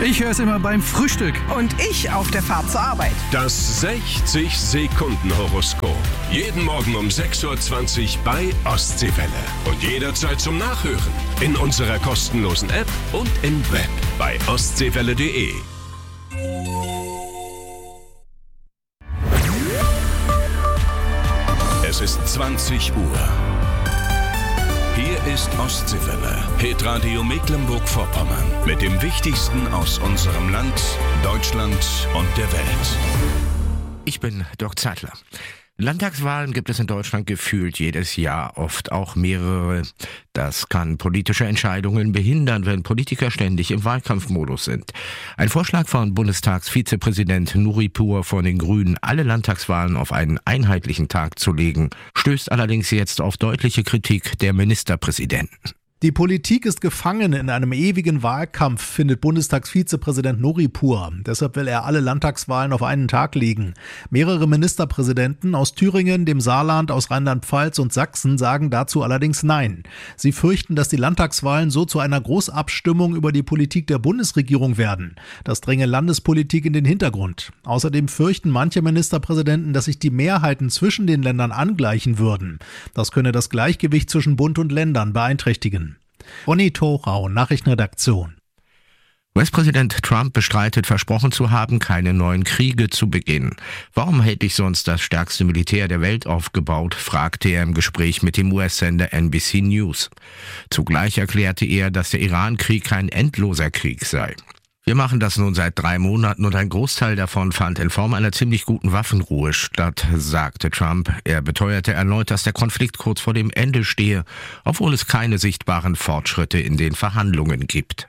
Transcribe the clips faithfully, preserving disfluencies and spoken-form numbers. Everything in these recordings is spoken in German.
Ich höre es immer beim Frühstück. Und ich auf der Fahrt zur Arbeit. Das sechzig Sekunden Horoskop. Jeden Morgen um sechs Uhr zwanzig bei Ostseewelle. Und jederzeit zum Nachhören. In unserer kostenlosen App und im Web bei ostseewelle punkt de. Es ist zwanzig Uhr. Hier ist Ostseewelle, Hitradio Mecklenburg-Vorpommern. Mit dem Wichtigsten aus unserem Land, Deutschland und der Welt. Ich bin Dirk Zeitler. Landtagswahlen gibt es in Deutschland gefühlt jedes Jahr, oft auch mehrere. Das kann politische Entscheidungen behindern, wenn Politiker ständig im Wahlkampfmodus sind. Ein Vorschlag von Bundestagsvizepräsident Nuripur von den Grünen, alle Landtagswahlen auf einen einheitlichen Tag zu legen, stößt allerdings jetzt auf deutliche Kritik der Ministerpräsidenten. Die Politik ist gefangen in einem ewigen Wahlkampf, findet Bundestagsvizepräsident Nuripur. Deshalb will er alle Landtagswahlen auf einen Tag legen. Mehrere Ministerpräsidenten aus Thüringen, dem Saarland, aus Rheinland-Pfalz und Sachsen sagen dazu allerdings Nein. Sie fürchten, dass die Landtagswahlen so zu einer Großabstimmung über die Politik der Bundesregierung werden. Das dränge Landespolitik in den Hintergrund. Außerdem fürchten manche Ministerpräsidenten, dass sich die Mehrheiten zwischen den Ländern angleichen würden. Das könne das Gleichgewicht zwischen Bund und Ländern beeinträchtigen. Ronny Thorau, Nachrichtenredaktion. U S-Präsident Trump bestreitet, versprochen zu haben, keine neuen Kriege zu beginnen. Warum hätte ich sonst das stärkste Militär der Welt aufgebaut, fragte er im Gespräch mit dem U S-Sender N B C News. Zugleich erklärte er, dass der Iran-Krieg kein endloser Krieg sei. Wir machen das nun seit drei Monaten und ein Großteil davon fand in Form einer ziemlich guten Waffenruhe statt, sagte Trump. Er beteuerte erneut, dass der Konflikt kurz vor dem Ende stehe, obwohl es keine sichtbaren Fortschritte in den Verhandlungen gibt.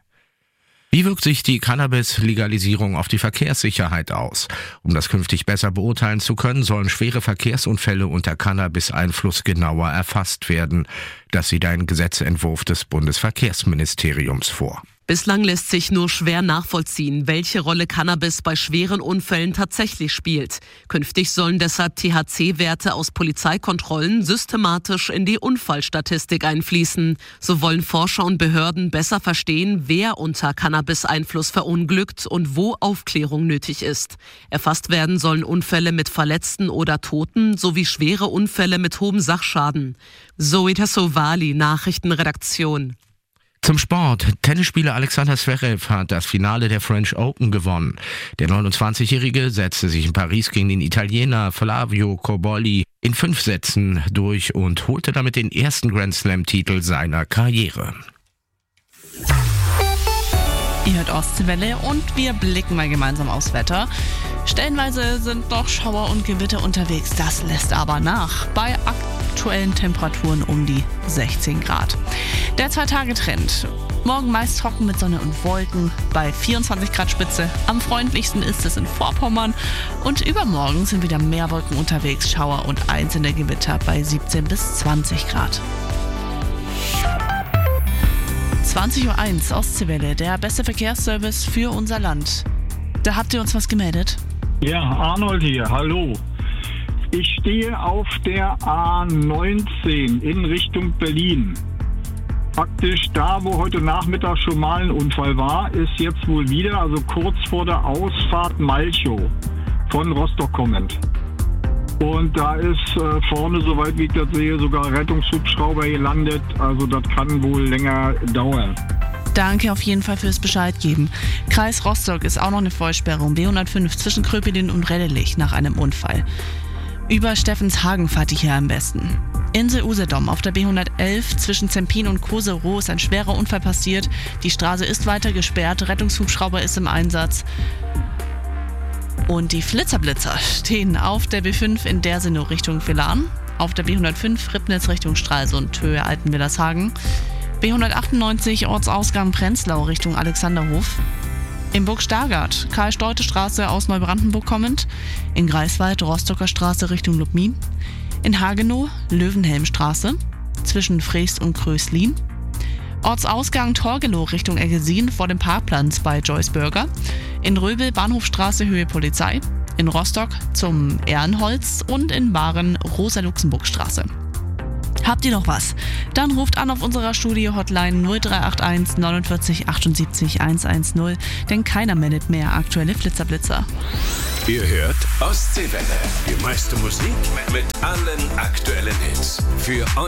Wie wirkt sich die Cannabis-Legalisierung auf die Verkehrssicherheit aus? Um das künftig besser beurteilen zu können, sollen schwere Verkehrsunfälle unter Cannabis-Einfluss genauer erfasst werden. Das sieht ein Gesetzentwurf des Bundesverkehrsministeriums vor. Bislang lässt sich nur schwer nachvollziehen, welche Rolle Cannabis bei schweren Unfällen tatsächlich spielt. Künftig sollen deshalb T H C-Werte aus Polizeikontrollen systematisch in die Unfallstatistik einfließen. So wollen Forscher und Behörden besser verstehen, wer unter Cannabis-Einfluss verunglückt und wo Aufklärung nötig ist. Erfasst werden sollen Unfälle mit Verletzten oder Toten sowie schwere Unfälle mit hohem Sachschaden. Zoe Tassovali, Nachrichtenredaktion. Zum Sport. Tennisspieler Alexander Zverev hat das Finale der French Open gewonnen. Der neunundzwanzigjährige setzte sich in Paris gegen den Italiener Flavio Cobolli in fünf Sätzen durch und holte damit den ersten Grand-Slam-Titel seiner Karriere. Ihr hört Ostseewelle und wir blicken mal gemeinsam aufs Wetter. Stellenweise sind noch Schauer und Gewitter unterwegs, das lässt aber nach. Bei aktuellen Temperaturen um die sechzehn Grad. Der Zwei-Tage-Trend. Morgen meist trocken mit Sonne und Wolken bei vierundzwanzig Grad Spitze. Am freundlichsten ist es in Vorpommern. Und übermorgen sind wieder mehr Wolken unterwegs, Schauer und einzelne Gewitter bei siebzehn bis zwanzig Grad. zwanzig Uhr eins, Ostseewelle, der beste Verkehrsservice für unser Land. Da habt ihr uns was gemeldet? Ja, Arnold hier, hallo. Ich stehe auf der A neunzehn in Richtung Berlin. Praktisch da, wo heute Nachmittag schon mal ein Unfall war, ist jetzt wohl wieder, also kurz vor der Ausfahrt Malchow von Rostock kommend. Und da ist äh, vorne, soweit wie ich das sehe, sogar Rettungshubschrauber gelandet. Also das kann wohl länger dauern. Danke auf jeden Fall fürs Bescheid geben. Kreis Rostock ist auch noch eine Vollsperrung. B hundertfünf zwischen Kröpelin und Reddelich nach einem Unfall. Über Steffenshagen fahrt ihr hier am besten. Insel Usedom auf der B hundertelf zwischen Zempin und Koserow ist ein schwerer Unfall passiert. Die Straße ist weiter gesperrt. Rettungshubschrauber ist im Einsatz. Und die Flitzerblitzer stehen auf der B fünf in der Sinne Richtung Villaren, auf der B hundertfünf Ribnitz Richtung Stralsund, Höhe Altenwillershagen, B hundertachtundneunzig Ortsausgang Prenzlau Richtung Alexanderhof, in Burg-Stargard Karl-Steute-Straße aus Neubrandenburg kommend, in Greifswald Rostocker Straße Richtung Lubmin, in Hagenow Löwenhelmstraße zwischen Freest und Kröslin, Ortsausgang Torgelow Richtung Eggesin vor dem Parkplatz bei Joyce Burger, in Röbel Bahnhofstraße Höhe Polizei, in Rostock zum Ehrenholz und in Bahren Rosa-Luxemburg-Straße. Habt ihr noch was? Dann ruft an auf unserer Studio-Hotline null drei acht eins neunundvierzig achtundsiebzig hundertzehn, denn keiner meldet mehr aktuelle Flitzerblitzer. Ihr hört Ostseewelle. Die meiste Musik mit allen aktuellen Hits. Für